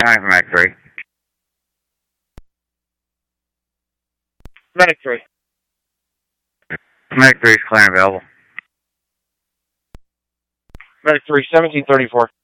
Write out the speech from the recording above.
Calling for Medic 3. Medic 3. Medic 3 is clear and available. Medic 3, 1734.